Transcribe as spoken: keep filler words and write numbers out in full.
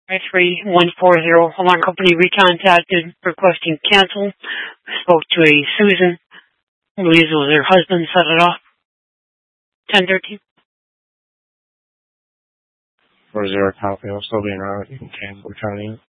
five three one four zero. Alarm company recontacted requesting cancel. Spoke to a Susan. I believe it was her husband set it off. ten thirteen. four zero copy. I'm still being routed. You can cancel the county.